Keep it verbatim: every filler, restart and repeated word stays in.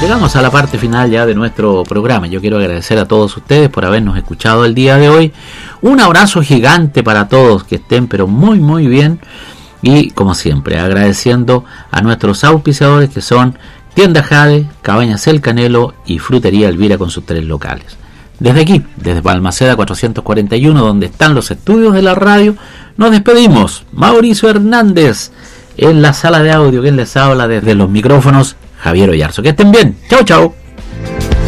Llegamos a la parte final ya de nuestro programa. Yo quiero agradecer a todos ustedes por habernos escuchado el día de hoy. Un abrazo gigante para todos, que estén pero muy muy bien. Y como siempre, agradeciendo a nuestros auspiciadores, que son Tienda Jade, Cabañas El Canelo y Frutería Elvira con sus tres locales. Desde aquí, desde Balmaceda cuatrocientos cuarenta y uno, donde están los estudios de la radio, nos despedimos. Mauricio Hernández en la sala de audio, quien les habla desde los micrófonos, Javier Oyarzo. Que estén bien. Chau, chau.